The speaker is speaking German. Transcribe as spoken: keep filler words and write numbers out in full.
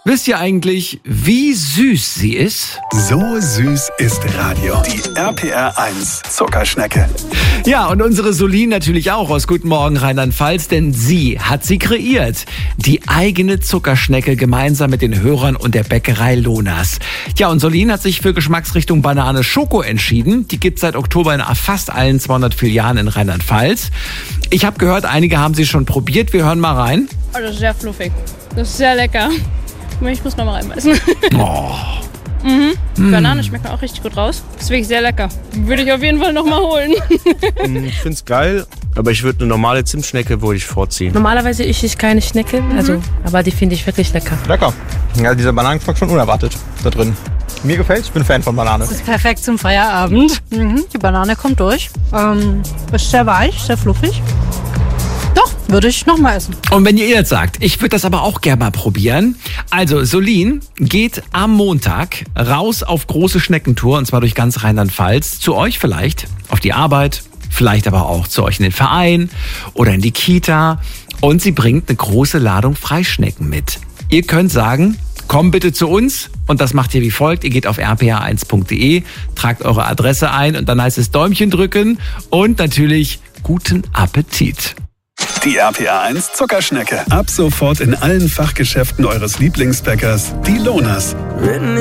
Wisst ihr eigentlich, wie süß sie ist? So süß ist Radio. Die R P R eins Zuckerschnecke. Ja, und unsere Solin natürlich auch aus Guten Morgen Rheinland-Pfalz, denn sie hat sie kreiert. Die eigene Zuckerschnecke gemeinsam mit den Hörern und der Bäckerei Lonas. Ja, und Solin hat sich für Geschmacksrichtung Banane Schoko entschieden. Die gibt's seit Oktober in fast allen zweihundert Filialen in Rheinland-Pfalz. Ich habe gehört, einige haben sie schon probiert. Wir hören mal rein. Oh, das ist sehr fluffig. Das ist sehr lecker. Ich muss noch mal reinbeißen. Oh. Mhm. Mm. Banane schmeckt mir auch richtig gut raus. Das ist wirklich sehr lecker. Würde ich auf jeden Fall noch mal holen. Ich finde es geil, aber ich würde eine normale Zimtschnecke würde ich vorziehen. Normalerweise esse ich keine Schnecke, also, aber die finde ich wirklich lecker. Lecker. Ja, dieser Bananengeschmack schon unerwartet da drin. Mir gefällt, ich bin Fan von Banane. Das ist perfekt zum Feierabend. Mhm. Die Banane kommt durch. Ähm, ist sehr weich, sehr fluffig. Doch, würde ich noch mal essen. Und wenn ihr jetzt sagt, ich würde das aber auch gerne mal probieren. Also Solin geht am Montag raus auf große Schneckentour, und zwar durch ganz Rheinland-Pfalz. Zu euch vielleicht, auf die Arbeit, vielleicht aber auch zu euch in den Verein oder in die Kita. Und sie bringt eine große Ladung Freischnecken mit. Ihr könnt sagen, komm bitte zu uns, und das macht ihr wie folgt. Ihr geht auf r p r eins punkt d e, tragt eure Adresse ein und dann heißt es Däumchen drücken und natürlich guten Appetit. Die R P R eins Zuckerschnecke. Ab sofort in allen Fachgeschäften eures Lieblingsbäckers, die Lonas.